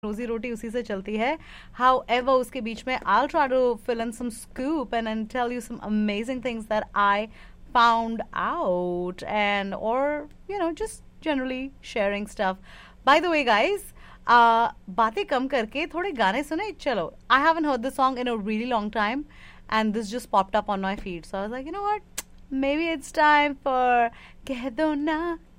रोजी रोटी उसी से चलती है. However, उसके बीच में I'll try to fill in some scoop and tell you some amazing things that I found out and or just generally sharing stuff. By the way, guys, बातें कम करके थोड़े गाने सुने चलो. I haven't heard this song in a really long time and this just popped up on my feed. So I was like, you know what? Maybe it's time for कह दो ना